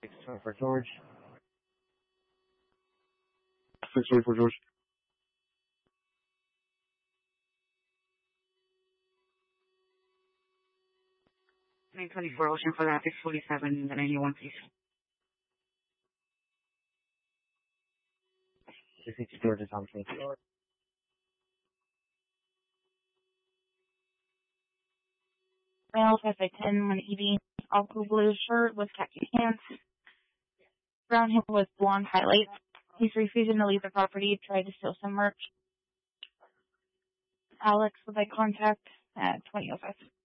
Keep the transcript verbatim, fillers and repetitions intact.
six twenty-four George. six twenty-four George. nine twenty-four Ocean for that six forty-seven, the ninety-one, please. six eighty George is on twenty floor. Male, five by ten, one eighty, aqua blue shirt with khaki pants. Brown hair with blonde highlights. He's refusing to leave the property, tried to steal some merch. Alex with eye contact at twenty oh five.